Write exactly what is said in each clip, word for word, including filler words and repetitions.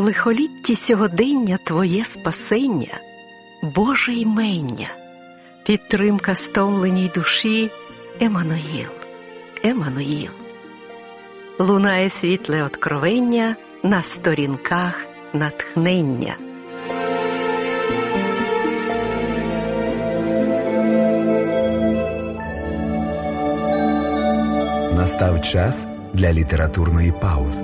лихолітті сьогодення Твоє спасення, Боже ймення, підтримка стомленій душі, Еммануїл, Еммануїл. Лунає світле откровення на сторінках натхнення. Настав час для літературної паузи.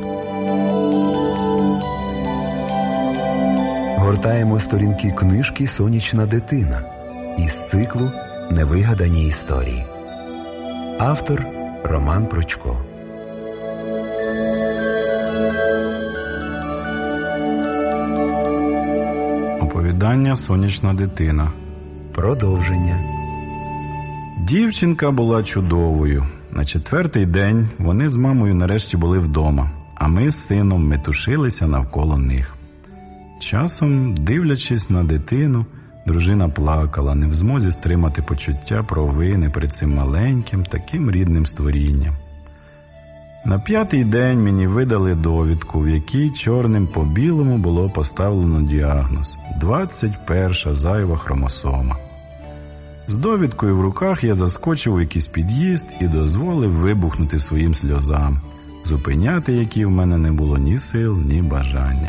Гортаємо сторінки книжки «Сонячна дитина» із циклу «Невигадані історії». Автор Роман Прочко. Оповідання «Сонячна дитина». Продовження. Дівчинка була чудовою. На четвертий день вони з мамою нарешті були вдома, а ми з сином метушилися навколо них. Часом, дивлячись на дитину, дружина плакала, не в змозі стримати почуття провини перед цим маленьким, таким рідним створінням. На п'ятий день мені видали довідку, в якій чорним по білому було поставлено діагноз – двадцять перша зайва хромосома. З довідкою в руках я заскочив у якийсь під'їзд і дозволив вибухнути своїм сльозам, зупиняти які в мене не було ні сил, ні бажання.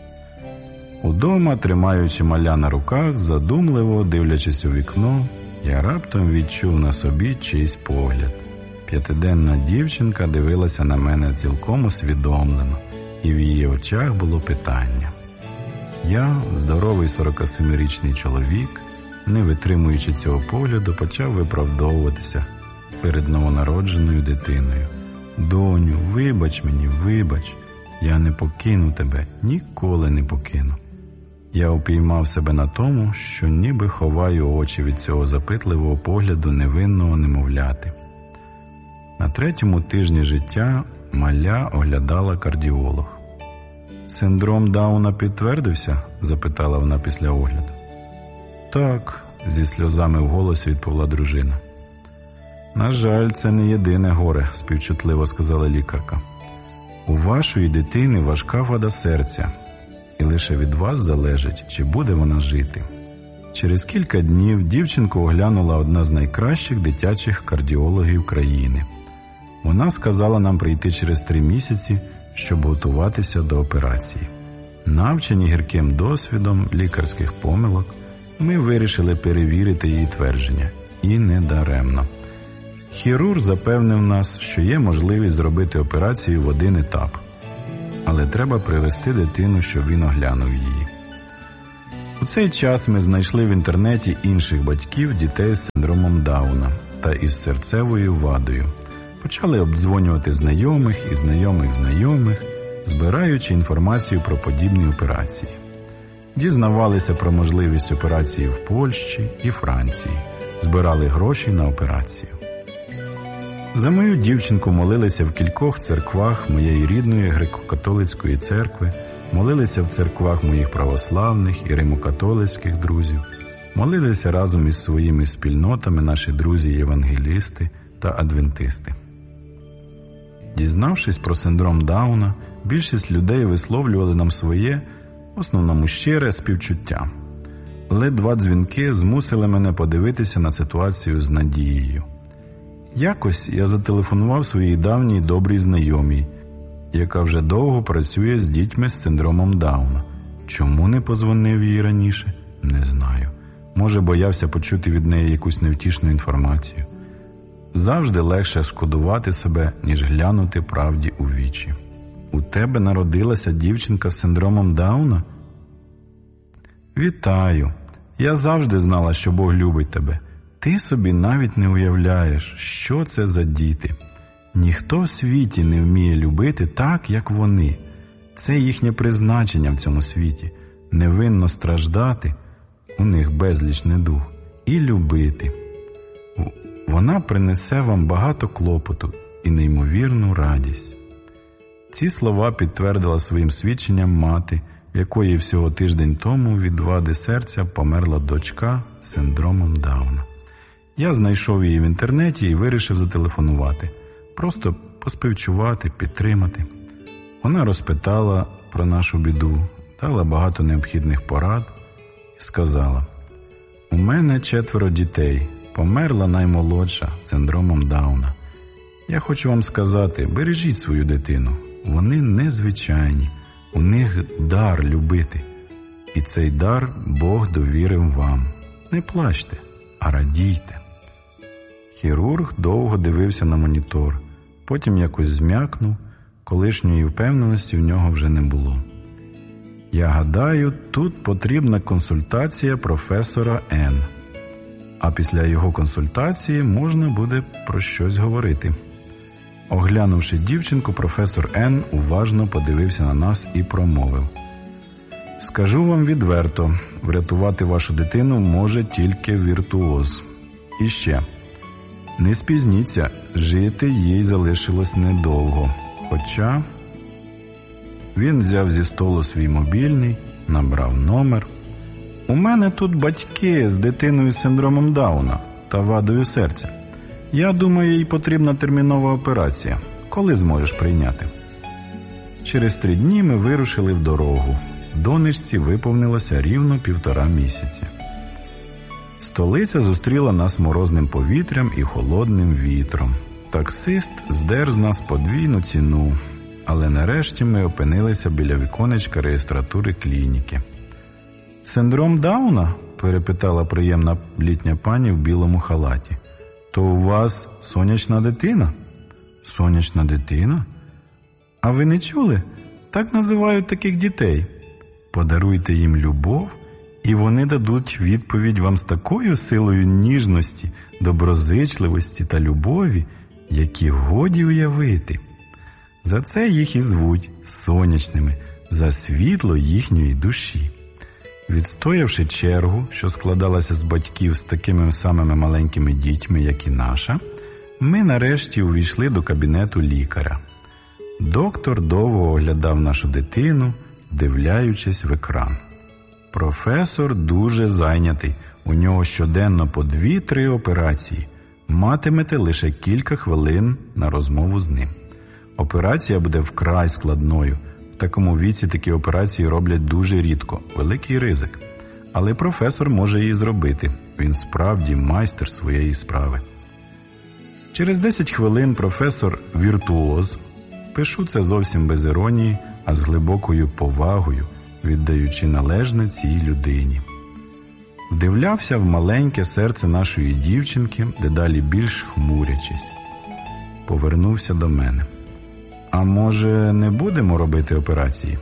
Удома, тримаючи маля на руках, задумливо дивлячись у вікно, я раптом відчув на собі чийсь погляд. П'ятиденна дівчинка дивилася на мене цілком усвідомлено, і в її очах було питання. Я, здоровий сорокасемирічний чоловік, не витримуючи цього погляду, почав виправдовуватися перед новонародженою дитиною. «Доню, вибач мені, вибач, я не покину тебе, ніколи не покину». Я упіймав себе на тому, що ніби ховаю очі від цього запитливого погляду невинного немовляти. На третьому тижні життя маля оглядала кардіолог. «Синдром Дауна підтвердився?» – запитала вона після огляду. «Так», – зі сльозами в голосі відповіла дружина. «На жаль, це не єдине горе», – співчутливо сказала лікарка. «У вашої дитини важка вада серця, і лише від вас залежить, чи буде вона жити». Через кілька днів дівчинку оглянула одна з найкращих дитячих кардіологів країни. Вона сказала нам прийти через три місяці, щоб готуватися до операції. Навчені гірким досвідом лікарських помилок, ми вирішили перевірити її твердження. І не даремно. Хірург запевнив нас, що є можливість зробити операцію в один етап. Але треба привезти дитину, щоб він оглянув її. У цей час ми знайшли в інтернеті інших батьків дітей з синдромом Дауна та із серцевою вадою. Почали обдзвонювати знайомих і знайомих знайомих, збираючи інформацію про подібні операції. Дізнавалися про можливість операції в Польщі і Франції. Збирали гроші на операцію. За мою дівчинку молилися в кількох церквах моєї рідної греко-католицької церкви, молилися в церквах моїх православних і римокатолицьких друзів, молилися разом із своїми спільнотами наші друзі-євангелісти та адвентисти. Дізнавшись про синдром Дауна, більшість людей висловлювали нам своє, в основному щире, співчуття. Але два дзвінки змусили мене подивитися на ситуацію з надією. Якось я зателефонував своїй давній добрій знайомій, яка вже довго працює з дітьми з синдромом Дауна. Чому не подзвонив їй раніше? Не знаю. Може, боявся почути від неї якусь невтішну інформацію. Завжди легше шкодувати себе, ніж глянути правді у вічі. У тебе народилася дівчинка з синдромом Дауна? Вітаю. Я завжди знала, що Бог любить тебе. Ти собі навіть не уявляєш, що це за діти. Ніхто в світі не вміє любити так, як вони. Це їхнє призначення в цьому світі. Невинно страждати, у них безліч недуг, і любити. Вона принесе вам багато клопоту і неймовірну радість. Ці слова підтвердила своїм свідченням мати, в якої всього тиждень тому від вади серця померла дочка з синдромом Дауна. Я знайшов її в інтернеті і вирішив зателефонувати. Просто поспівчувати, підтримати. Вона розпитала про нашу біду, дала багато необхідних порад і сказала: «У мене четверо дітей, померла наймолодша з синдромом Дауна. Я хочу вам сказати, бережіть свою дитину, вони незвичайні, у них дар любити. І цей дар Бог довірив вам. Не плачте, а радійте». Хірург довго дивився на монітор, потім якось зм'якнув, колишньої впевненості в нього вже не було. «Я гадаю, тут потрібна консультація професора Н. А після його консультації можна буде про щось говорити». Оглянувши дівчинку, професор Н уважно подивився на нас і промовив: «Скажу вам відверто, врятувати вашу дитину може тільки віртуоз. І ще, не спізніться, жити їй залишилось недовго. Хоча…» Він взяв зі столу свій мобільний, набрав номер. «У мене тут батьки з дитиною з синдромом Дауна та вадою серця. Я думаю, їй потрібна термінова операція. Коли зможеш прийняти?» Через три дні ми вирушили в дорогу. Донечці виповнилося рівно півтора місяці. Столиця зустріла нас морозним повітрям і холодним вітром. Таксист здер з нас подвійну ціну, але нарешті ми опинилися біля віконечка реєстратури клініки. «Синдром Дауна?» – перепитала приємна літня пані в білому халаті. «То у вас сонячна дитина?» «Сонячна дитина? А ви не чули? Так називають таких дітей. Подаруйте їм любов, і вони дадуть відповідь вам з такою силою ніжності, доброзичливості та любові, які годі уявити. За це їх і звуть сонячними, за світло їхньої душі». Відстоявши чергу, що складалася з батьків з такими самими маленькими дітьми, як і наша, ми нарешті увійшли до кабінету лікаря. Доктор довго оглядав нашу дитину, вдивляючись в екран. Професор дуже зайнятий, у нього щоденно по дві-три операції. Матимете лише кілька хвилин на розмову з ним. Операція буде вкрай складною. В такому віці такі операції роблять дуже рідко, великий ризик. Але професор може її зробити, він справді майстер своєї справи. Через десять хвилин професор віртуоз, пишу це зовсім без іронії, а з глибокою повагою, віддаючи належне цій людині, вдивлявся в маленьке серце нашої дівчинки, дедалі більш хмурячись. Повернувся до мене. «А може, не будемо робити операції?»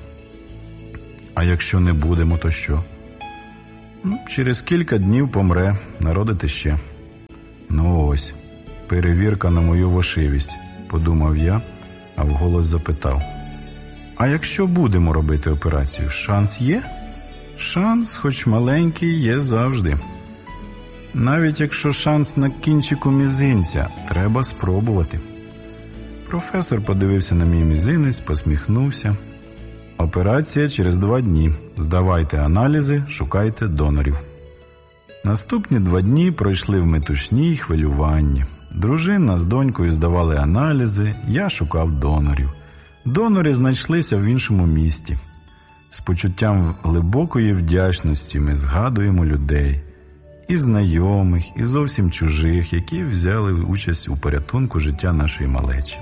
«А якщо не будемо, то що?» ну, «Через кілька днів помре, народите ще». «Ну ось, перевірка на мою вошивість», – подумав я, а вголос запитав: «А якщо будемо робити операцію, шанс є?» «Шанс, хоч маленький, є завжди. Навіть якщо шанс на кінчику мізинця, треба спробувати». Професор подивився на мій мізинець, посміхнувся. «Операція через два дні. Здавайте аналізи, шукайте донорів». Наступні два дні пройшли в метушні й хвилюванні. Дружина з донькою здавали аналізи, я шукав донорів. Донори знайшлися в іншому місті. З почуттям глибокої вдячності ми згадуємо людей. І знайомих, і зовсім чужих, які взяли участь у порятунку життя нашої малечі.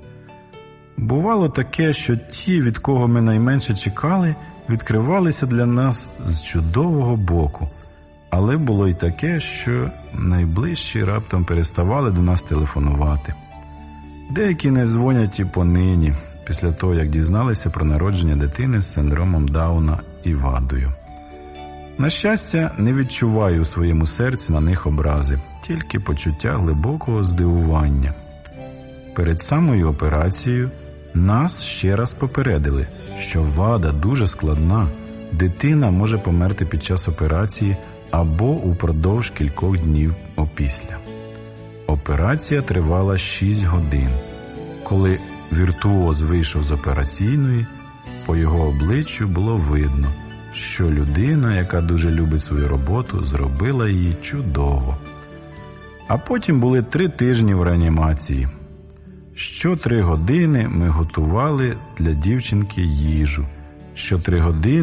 Бувало таке, що ті, від кого ми найменше чекали, відкривалися для нас з чудового боку. Але було й таке, що найближчі раптом переставали до нас телефонувати. Деякі не дзвонять і понині, після того, як дізналися про народження дитини з синдромом Дауна і вадою. На щастя, не відчуваю у своєму серці на них образи, тільки почуття глибокого здивування. Перед самою операцією нас ще раз попередили, що вада дуже складна, дитина може померти під час операції або упродовж кількох днів опісля. Операція тривала шість годин. Коли віртуоз вийшов з операційної, по його обличчю було видно, що людина, яка дуже любить свою роботу, зробила її чудово. А потім були три тижні в реанімації. Що три години ми готували для дівчинки їжу. Що три години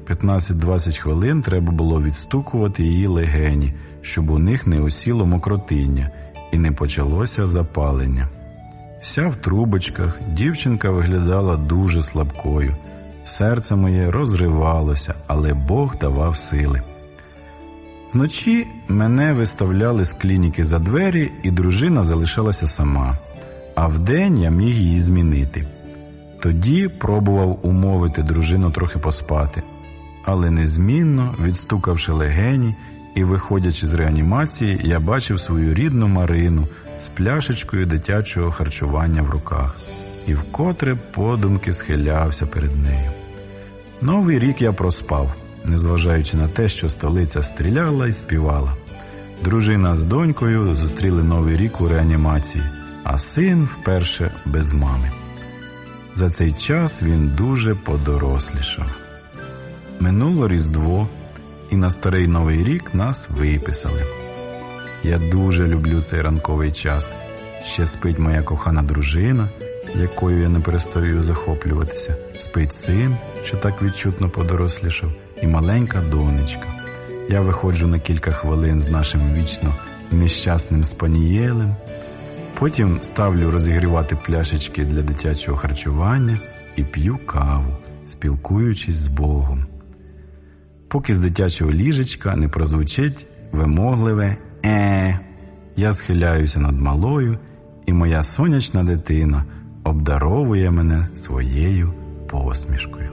п'ятнадцять-двадцять хвилин треба було відстукувати її легені, щоб у них не осіло мокротиння і не почалося запалення. Вся в трубочках, дівчинка виглядала дуже слабкою. Серце моє розривалося, але Бог давав сили. Вночі мене виставляли з клініки за двері, і дружина залишалася сама, а вдень я міг її змінити. Тоді пробував умовити дружину трохи поспати, але незмінно, відстукавши легені і виходячи з реанімації, я бачив свою рідну Марину з пляшечкою дитячого харчування в руках і вкотре подумки схилявся перед нею. Новий рік я проспав, незважаючи на те, що столиця стріляла і співала. Дружина з донькою зустріли Новий рік у реанімації, а син вперше без мами. За цей час він дуже подорослішав. Минуло Різдво, і на Старий Новий рік нас виписали. Я дуже люблю цей ранковий час. Ще спить моя кохана дружина, якою я не перестаю захоплюватися. Спить син, що так відчутно подорослішав, і маленька донечка. Я виходжу на кілька хвилин з нашим вічно нещасним спанієлем. Потім ставлю розігрівати пляшечки для дитячого харчування і п'ю каву, спілкуючись з Богом. Поки з дитячого ліжечка не прозвучить вимогливе «е». Я схиляюся над малою, і моя сонячна дитина обдаровує мене своєю посмішкою.